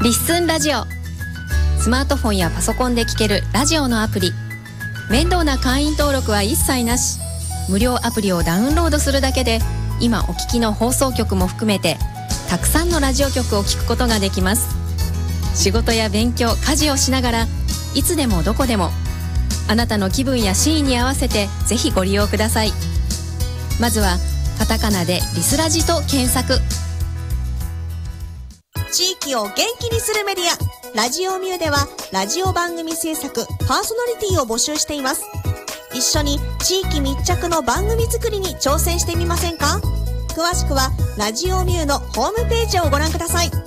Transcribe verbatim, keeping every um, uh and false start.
リッスンラジオ。スマートフォンやパソコンで聴けるラジオのアプリ。面倒な会員登録は一切なし。無料アプリをダウンロードするだけで今お聞きの放送局も含めてたくさんのラジオ局を聴くことができます。仕事や勉強、家事をしながらいつでもどこでもあなたの気分やシーンに合わせてぜひご利用ください。まずはカタカナでリスラジと検索。 地域を元気にするメディアラジオミューではラジオ番組制作パーソナリティを募集しています。一緒に地域密着の番組作りに挑戦してみませんか？詳しくはラジオミューのホームページをご覧ください。